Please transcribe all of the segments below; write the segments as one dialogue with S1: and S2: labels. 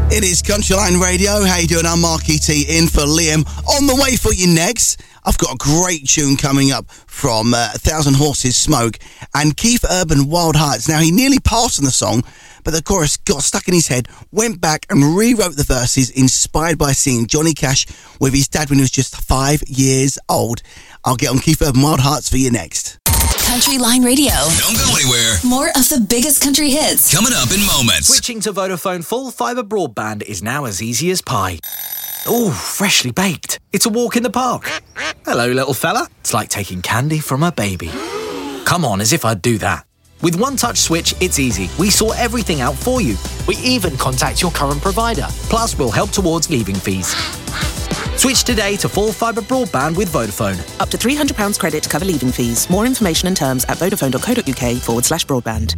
S1: It is Countryline Radio. How you doing? I'm Mark E.T. in for Liam. On the way for you next, I've got a great tune coming up from 1,000 Horses Smoke and Keith Urban, Wild Hearts. Now, he nearly passed on the song, but the chorus got stuck in his head, went back and rewrote the verses, inspired by seeing Johnny Cash with his dad when he was just 5 years old. I'll get on Keith Urban, Wild Hearts for you next.
S2: Countryline Radio.
S3: Don't go anywhere.
S2: More of the biggest country hits.
S3: Coming up in moments.
S4: Switching to Vodafone full fibre broadband is now as easy as pie. Ooh, freshly baked. It's a walk in the park. Hello, little fella. It's like taking candy from a baby. Come on, as if I'd do that. With One Touch Switch, it's easy. We sort everything out for you. We even contact your current provider. Plus, we'll help towards leaving fees. Switch today to full fibre broadband with Vodafone.
S5: Up to £300 credit to cover leaving fees. More information and terms at vodafone.co.uk/broadband.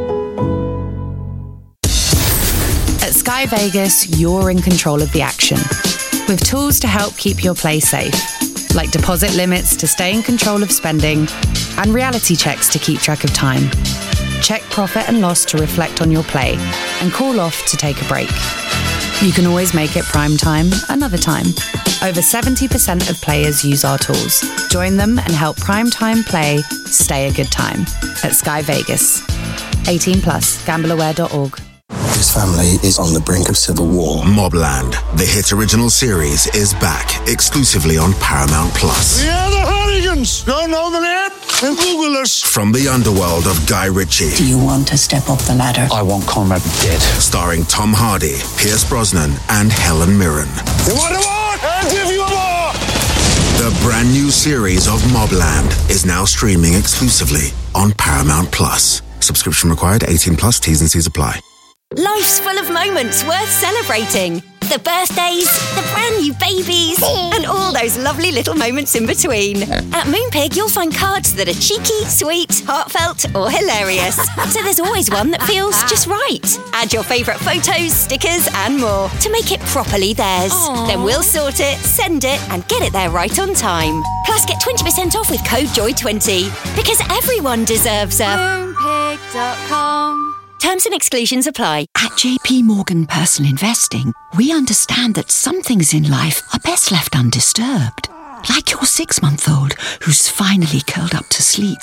S6: At Sky Vegas, you're in control of the action. With tools to help keep your play safe, like deposit limits to stay in control of spending, and reality checks to keep track of time. Check profit and loss to reflect on your play, and call off to take a break. You can always make it prime time another time. Over 70% of players use our tools. Join them and help prime time play stay a good time at Sky Vegas. 18+, gambleaware.org.
S7: His family is on the brink of civil war.
S8: Mobland, the hit original series, is back exclusively on Paramount Plus.
S9: We are the Hooligans! Don't know the name? Then Google us.
S8: From the underworld of Guy Ritchie.
S10: Do you want to step up the ladder?
S7: I want Conrad dead.
S8: Starring Tom Hardy, Pierce Brosnan, and Helen Mirren.
S9: You want a war? I'll give you a war!
S8: The brand new series of Mobland is now streaming exclusively on Paramount Plus. Subscription required, 18+, T's and C's apply.
S11: Life's full of moments worth celebrating. The birthdays, the brand new babies, and all those lovely little moments in between. At Moonpig, you'll find cards that are cheeky, sweet, heartfelt, or hilarious. So there's always one that feels just right. Add your favourite photos, stickers, and more to make it properly theirs.
S12: Aww.
S11: Then we'll sort it, send it, and get it there right on time. Plus, get 20% off with code JOY20, because everyone deserves a
S12: Moonpig.com.
S11: Terms and exclusions apply.
S10: At JP Morgan Personal Investing, we understand that some things in life are best left undisturbed. Like your 6-month-old who's finally curled up to sleep.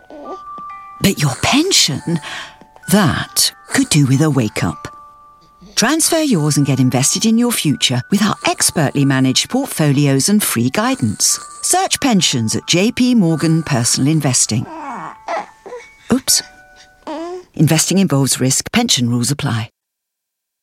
S10: But your pension, that could do with a wake-up. Transfer yours and get invested in your future with our expertly managed portfolios and free guidance. Search pensions at JP Morgan Personal Investing. Oops. Investing involves risk. Pension rules apply.